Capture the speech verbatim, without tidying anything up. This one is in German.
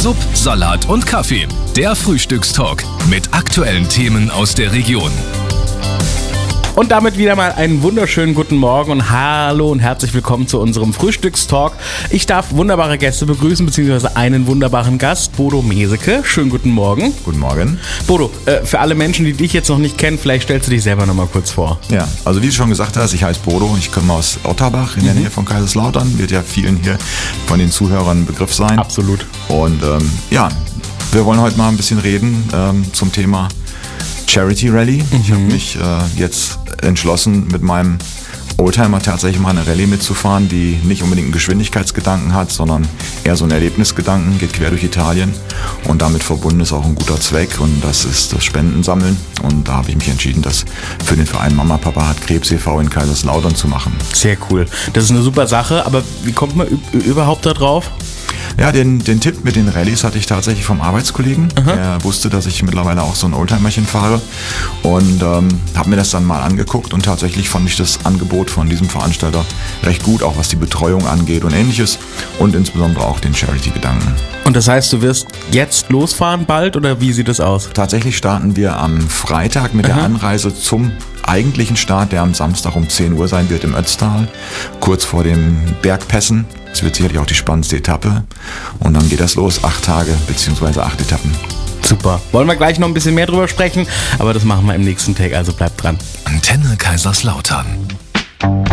Sub, Salat und Kaffee. Der Frühstückstalk mit aktuellen Themen aus der Region. Und damit wieder mal einen wunderschönen guten Morgen und hallo und herzlich willkommen zu unserem Frühstückstalk. Ich darf wunderbare Gäste begrüßen, beziehungsweise einen wunderbaren Gast, Bodo Meseke. Schönen guten Morgen. Guten Morgen. Bodo, äh, für alle Menschen, die dich jetzt noch nicht kennen, vielleicht stellst du dich selber noch mal kurz vor. Ja, also wie du schon gesagt hast, ich heiße Bodo, ich komme aus Otterbach in der mhm. Nähe von Kaiserslautern. Wird ja vielen hier von den Zuhörern ein Begriff sein. Absolut. Und ähm, ja, wir wollen heute mal ein bisschen reden ähm, zum Thema Charity Rally. Mhm. Ich habe mich äh, jetzt entschlossen, mit meinem Oldtimer tatsächlich mal eine Rallye mitzufahren, die nicht unbedingt einen Geschwindigkeitsgedanken hat, sondern eher so einen Erlebnisgedanken, geht quer durch Italien und damit verbunden ist auch ein guter Zweck und das ist das Spendensammeln und da habe ich mich entschieden, das für den Verein Mama Papa hat Krebs e V in Kaiserslautern zu machen. Sehr cool. Das ist eine super Sache, aber wie kommt man überhaupt da drauf? Ja, den, den Tipp mit den Rallyes hatte ich tatsächlich vom Arbeitskollegen. Aha. Der wusste, dass ich mittlerweile auch so ein Oldtimerchen fahre und ähm, habe mir das dann mal angeguckt und tatsächlich fand ich das Angebot von diesem Veranstalter recht gut, auch was die Betreuung angeht und ähnliches und insbesondere auch den Charity-Gedanken. Und das heißt, du wirst jetzt losfahren bald oder wie sieht es aus? Tatsächlich starten wir am Freitag mit Aha. der Anreise zum eigentlichen Start, der am Samstag um zehn Uhr sein wird im Ötztal, kurz vor dem Bergpässen. Es wird sicherlich auch die spannendste Etappe und dann geht das los, acht Tage bzw. acht Etappen. Super. Wollen wir gleich noch ein bisschen mehr drüber sprechen, aber das machen wir im nächsten Take, also bleibt dran. Antenne Kaiserslautern.